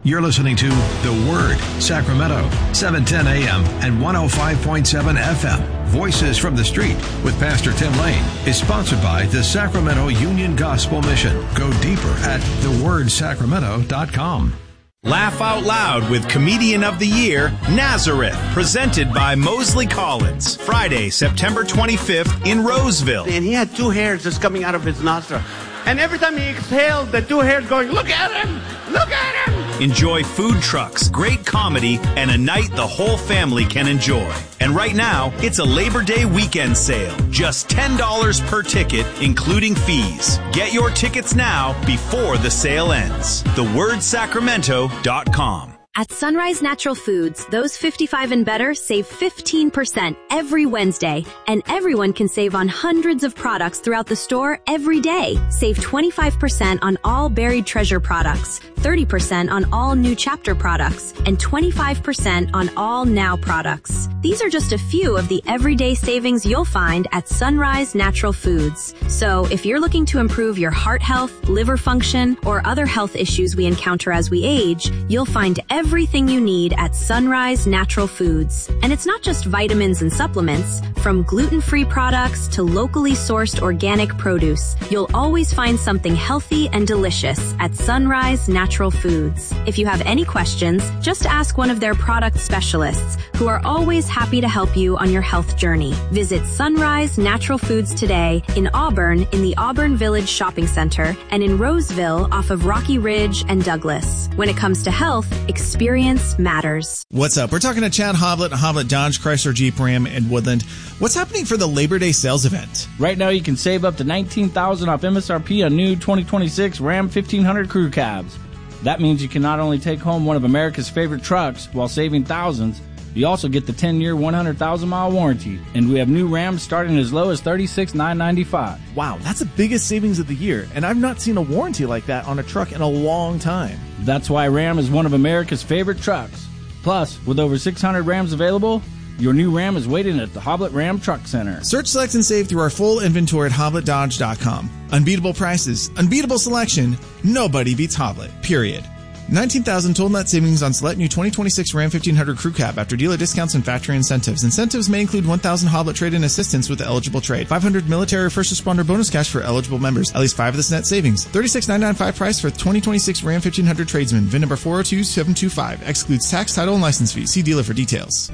You're listening to The Word, Sacramento, 710 AM and 105.7 FM. Voices from the Street with Pastor Tim Lane is sponsored by the Sacramento Union Gospel Mission. Go deeper at thewordsacramento.com. Laugh out loud with Comedian of the Year, Nazareth, presented by Mosley Collins. Friday, September 25th in Roseville. And he had two hairs just coming out of his nostril. And every time he exhaled, the two hairs going, look at him! Look at him! Enjoy food trucks, great comedy, and a night the whole family can enjoy. And right now, it's a Labor Day weekend sale. Just $10 per ticket, including fees. Get your tickets now before the sale ends. TheWordSacramento.com. At Sunrise Natural Foods, those 55 and better save 15% every Wednesday, and everyone can save on hundreds of products throughout the store every day. Save 25% on all Buried Treasure products, 30% on all New Chapter products, and 25% on all Now products. These are just a few of the everyday savings you'll find at Sunrise Natural Foods. So if you're looking to improve your heart health, liver function, or other health issues we encounter as we age, you'll find everything you need at Sunrise Natural Foods. And it's not just vitamins and supplements. From gluten-free products to locally sourced organic produce, you'll always find something healthy and delicious at Sunrise Natural Foods. If you have any questions, just ask one of their product specialists, who are always happy to help you on your health journey. Visit Sunrise Natural Foods today in Auburn in the Auburn Village Shopping Center and in Roseville off of Rocky Ridge and Douglas. When it comes to health, experience matters. What's up? We're talking to Chad Hoblet, Hoblet Dodge, Chrysler, Jeep, Ram, and Woodland. What's happening for the Labor Day sales event? Right now, you can save up to $19,000 off MSRP on new 2026 Ram 1500 crew cabs. That means you can not only take home one of America's favorite trucks while saving thousands, you also get the 10-year, 100,000-mile warranty. And we have new Rams starting as low as $36,995. Wow, that's the biggest savings of the year, and I've not seen a warranty like that on a truck in a long time. That's why Ram is one of America's favorite trucks. Plus, with over 600 Rams available, your new Ram is waiting at the Hoblet Ram Truck Center. Search, select, and save through our full inventory at HobletDodge.com. Unbeatable prices, unbeatable selection, nobody beats Hoblet, period. $19,000 total net savings on select new 2026 Ram 1500 Crew Cab after dealer discounts and factory incentives. Incentives may include $1,000 Hoblet trade-in assistance with the eligible trade. $500 military or first responder bonus cash for eligible members. At least 5 of this net savings. $36,995 price for 2026 Ram 1500 Tradesman. VIN number 402725. Excludes tax, title, and license fees. See dealer for details.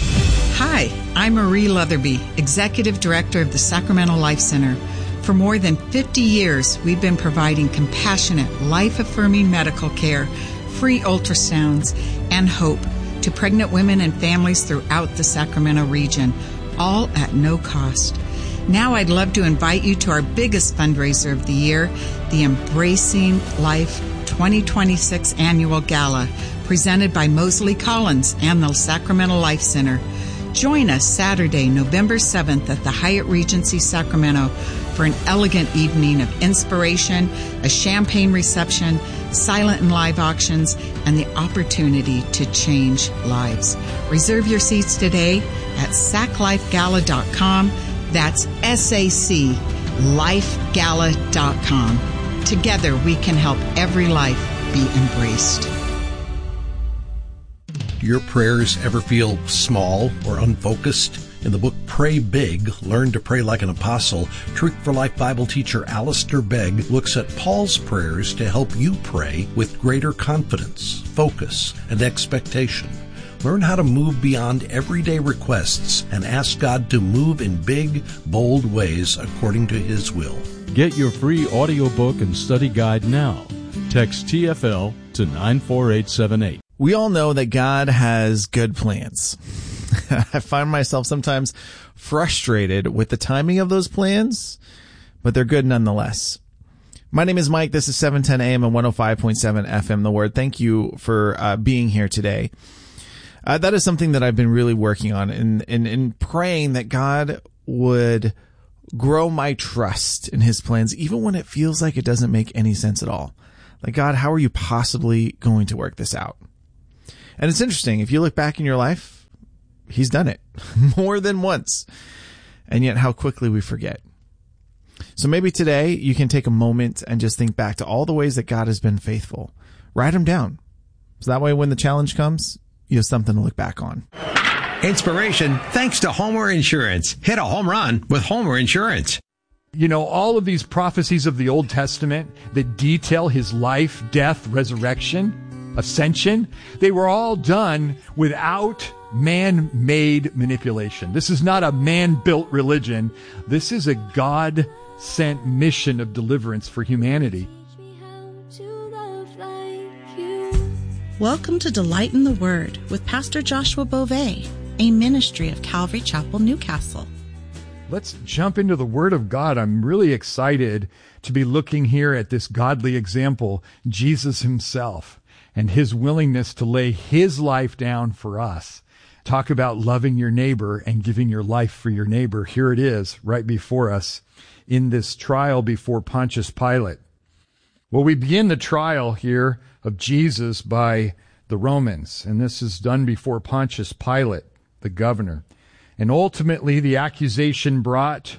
Hi, I'm Marie Leatherby, Executive Director of the Sacramento Life Center. For more than 50 years, we've been providing compassionate, life-affirming medical care, free ultrasounds, and hope to pregnant women and families throughout the Sacramento region, all at no cost. Now I'd love to invite you to our biggest fundraiser of the year, the Embracing Life 2026 Annual Gala, presented by Mosley Collins and the Sacramento Life Center. Join us Saturday, November 7th at the Hyatt Regency Sacramento for an elegant evening of inspiration, a champagne reception, silent and live auctions, and the opportunity to change lives. Reserve your seats today at saclifegala.com. That's SAC, lifegala.com. Together we can help every life be embraced. Your prayers ever feel small or unfocused? In the book Pray Big, Learn to Pray Like an Apostle, Truth for Life Bible teacher Alistair Begg looks at Paul's prayers to help you pray with greater confidence, focus, and expectation. Learn how to move beyond everyday requests and ask God to move in big, bold ways according to His will. Get your free audiobook and study guide now. Text TFL to 94878. We all know that God has good plans. I find myself sometimes frustrated with the timing of those plans, but they're good nonetheless. My name is Mike. This is 710 AM and 105.7 FM, The Word. Thank you for being here today. That is something that I've been really working on in praying that God would grow my trust in His plans, even when it feels like it doesn't make any sense at all. Like, God, how are you possibly going to work this out? And it's interesting. If you look back in your life, He's done it more than once. And yet how quickly we forget. So maybe today you can take a moment and just think back to all the ways that God has been faithful. Write them down. So that way when the challenge comes, you have something to look back on. Inspiration thanks to Homer Insurance. Hit a home run with Homer Insurance. You know, all of these prophecies of the Old Testament that detail his life, death, resurrection, ascension, they were all done without man-made manipulation. This is not a man-built religion. This is a God-sent mission of deliverance for humanity. Welcome to Delight in the Word with Pastor Joshua Beauvais, a ministry of Calvary Chapel, Newcastle. Let's jump into the Word of God. I'm really excited to be looking here at this godly example, Jesus himself, and his willingness to lay his life down for us. Talk about loving your neighbor and giving your life for your neighbor. Here it is, right before us in this trial before Pontius Pilate. Well, we begin the trial here of Jesus by the Romans, and this is done before Pontius Pilate, the governor. And ultimately, the accusation brought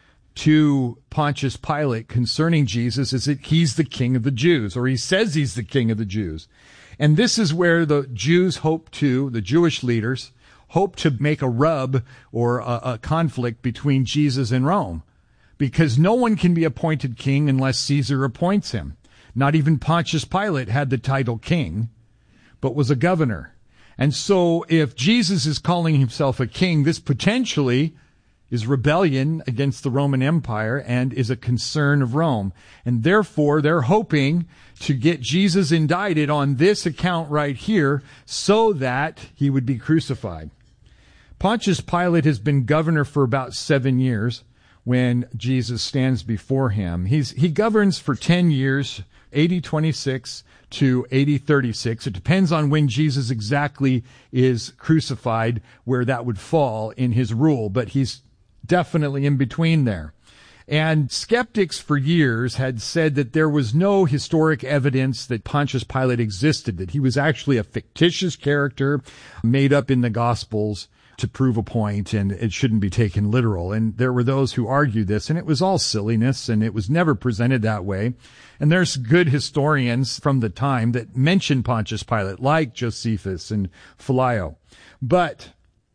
to Pontius Pilate concerning Jesus is that he's the king of the Jews, or he says he's the king of the Jews. And this is where the Jews the Jewish leaders, hope to make a rub or a conflict between Jesus and Rome, because no one can be appointed king unless Caesar appoints him. Not even Pontius Pilate had the title king, but was a governor. And so if Jesus is calling himself a king, this potentially is rebellion against the Roman Empire and is a concern of Rome. And therefore, they're hoping to get Jesus indicted on this account right here so that he would be crucified. Pontius Pilate has been governor for about 7 years when Jesus stands before him. He governs for 10 years, AD 26 to AD 36. It depends on when Jesus exactly is crucified, where that would fall in his rule, but he's definitely in between there. And skeptics for years had said that there was no historic evidence that Pontius Pilate existed, that he was actually a fictitious character made up in the Gospels to prove a point, and it shouldn't be taken literal. And there were those who argued this, and it was all silliness, and it was never presented that way. And there's good historians from the time that mention Pontius Pilate, like Josephus and Phileo. But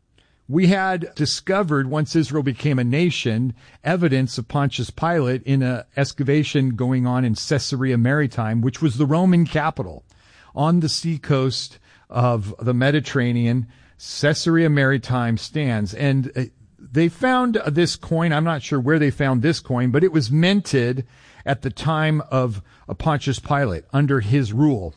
we had discovered, once Israel became a nation, evidence of Pontius Pilate in an excavation going on in Caesarea Maritime, which was the Roman capital on the seacoast of the Mediterranean. Caesarea Maritime stands, and they found this coin. I'm not sure where they found this coin, but it was minted at the time of Pontius Pilate under his rule.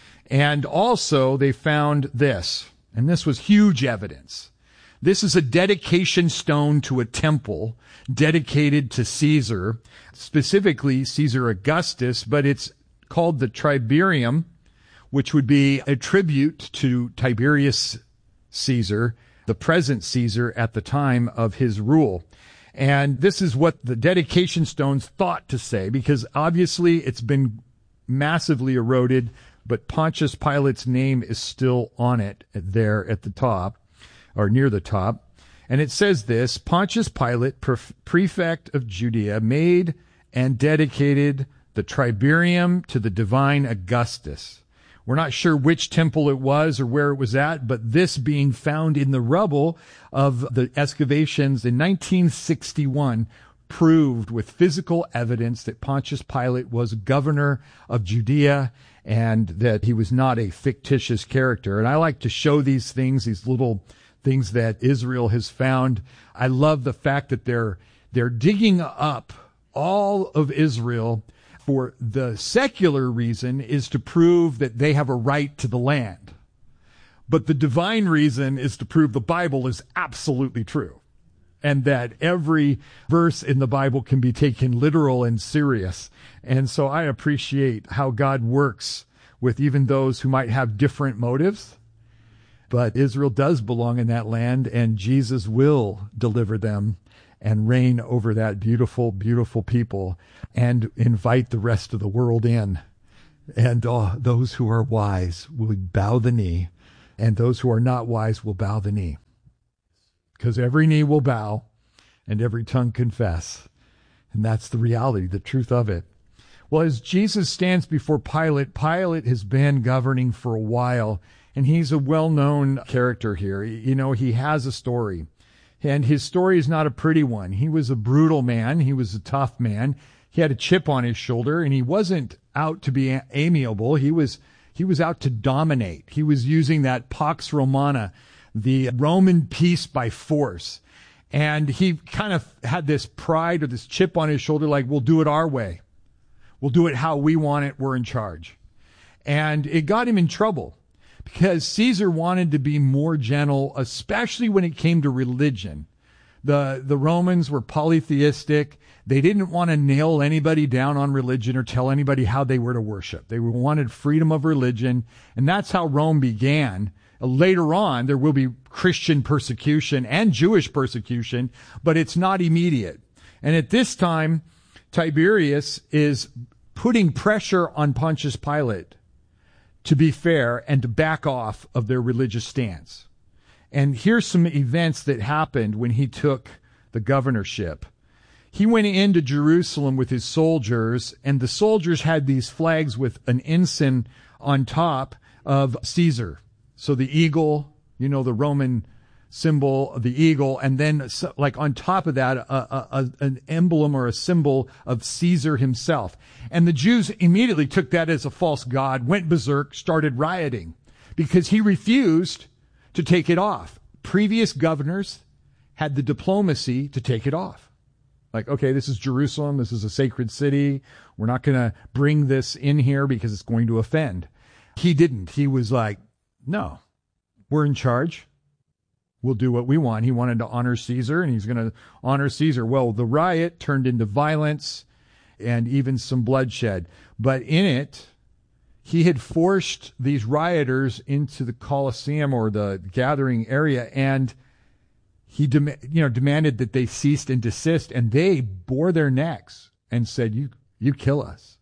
And also they found this, and this was huge evidence. This is a dedication stone to a temple dedicated to Caesar, specifically Caesar Augustus, but it's called the Tribarium, which would be a tribute to Tiberius Caesar, the present Caesar at the time of his rule. And this is what the dedication stones thought to say, because obviously it's been massively eroded, but Pontius Pilate's name is still on it there at the top, or near the top. And it says this: Pontius Pilate, prefect of Judea, made and dedicated the Tribarium to the divine Augustus. We're not sure which temple it was or where it was at, but this being found in the rubble of the excavations in 1961 proved with physical evidence that Pontius Pilate was governor of Judea and that he was not a fictitious character. And I like to show these things, these little things that Israel has found. I love the fact that they're digging up all of Israel for the secular reason is to prove that they have a right to the land. But the divine reason is to prove the Bible is absolutely true, and that every verse in the Bible can be taken literal and serious. And so I appreciate how God works with even those who might have different motives. But Israel does belong in that land, and Jesus will deliver them and reign over that beautiful, beautiful people and invite the rest of the world in. And those who are wise will bow the knee, and those who are not wise will bow the knee. Because every knee will bow and every tongue confess. And that's the reality, the truth of it. Well, as Jesus stands before Pilate, Pilate has been governing for a while, and he's a well-known character here. You know, he has a story, and his story is not a pretty one. He was a brutal man. He was a tough man. He had a chip on his shoulder, and he wasn't out to be amiable. He was out to dominate. He was using that Pax Romana, the Roman peace by force. And he kind of had this pride or this chip on his shoulder, like, we'll do it our way. We'll do it how we want it. We're in charge. And it got him in trouble because Caesar wanted to be more gentle, especially when it came to religion. The Romans were polytheistic. They didn't want to nail anybody down on religion or tell anybody how they were to worship. They wanted freedom of religion, and that's how Rome began. Later on, there will be Christian persecution and Jewish persecution, but it's not immediate. And at this time, Tiberius is putting pressure on Pontius Pilate to be fair and to back off of their religious stance. And here's some events that happened when he took the governorship. He went into Jerusalem with his soldiers, and the soldiers had these flags with an ensign on top of Caesar. So the eagle, you know, the Roman symbol of the eagle, and then like on top of that, an emblem or a symbol of Caesar himself. And the Jews immediately took that as a false god, went berserk, started rioting because he refused to take it off. Previous governors had the diplomacy to take it off. Like, okay, this is Jerusalem. This is a sacred city. We're not going to bring this in here because it's going to offend. He didn't. He was like, no, we're in charge. We'll do what we want. He wanted to honor Caesar, and he's going to honor Caesar. Well, the riot turned into violence and even some bloodshed. But in it, he had forced these rioters into the Colosseum or the gathering area, and he demanded that they ceased and desist, and they bore their necks and said, you kill us.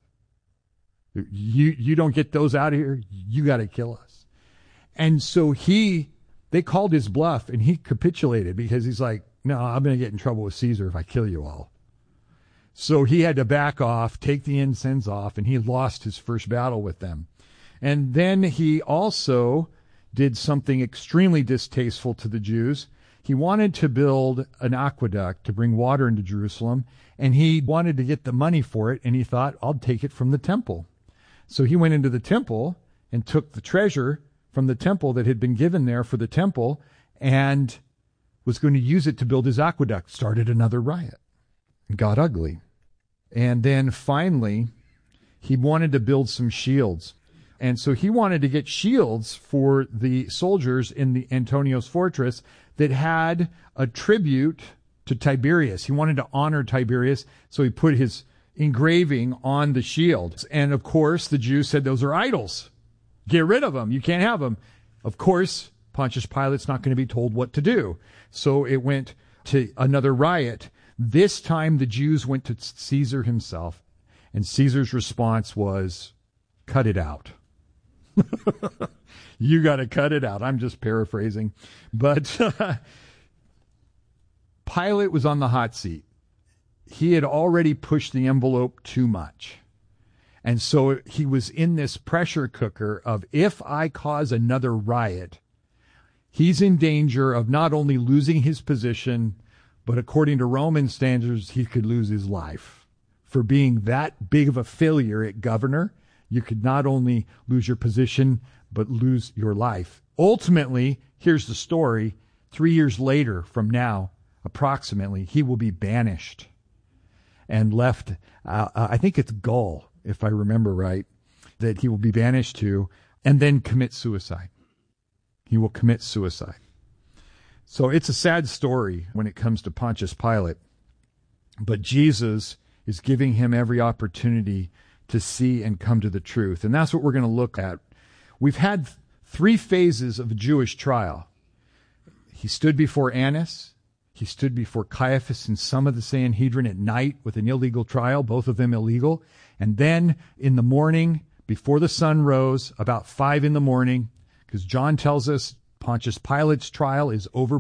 You don't get those out of here. You got to kill us. And so they called his bluff, and he capitulated because he's like, no, I'm going to get in trouble with Caesar if I kill you all. So he had to back off, take the ensigns off, and he lost his first battle with them. And then he also did something extremely distasteful to the Jews. He wanted to build an aqueduct to bring water into Jerusalem, and he wanted to get the money for it, and he thought, I'll take it from the temple. So he went into the temple and took the treasure from the temple that had been given there for the temple and was going to use it to build his aqueduct. Started another riot. It got ugly. And then finally, he wanted to build some shields. And so he wanted to get shields for the soldiers in the Antonio's fortress that had a tribute to Tiberius. He wanted to honor Tiberius, so he put his engraving on the shield. And of course, the Jews said, those are idols. Get rid of them. You can't have them. Of course, Pontius Pilate's not going to be told what to do. So it went to another riot. This time the Jews went to Caesar himself, and Caesar's response was, cut it out. You got to cut it out. I'm just paraphrasing. But Pilate was on the hot seat. He had already pushed the envelope too much. And so he was in this pressure cooker of, if I cause another riot, he's in danger of not only losing his position, but according to Roman standards, he could lose his life. For being that big of a failure at governor, you could not only lose your position, but lose your life. Ultimately, here's the story. 3 years later from now, approximately, he will be banished and left, I think it's Gaul, if I remember right, that he will be banished to, and then commit suicide. He will commit suicide. So it's a sad story when it comes to Pontius Pilate, but Jesus is giving him every opportunity to see and come to the truth. And that's what we're going to look at. We've had 3 phases of a Jewish trial. He stood before Annas. He stood before Caiaphas and some of the Sanhedrin at night with an illegal trial, both of them illegal. And then in the morning, before the sun rose, about 5 in the morning, because John tells us Pontius Pilate's trial is over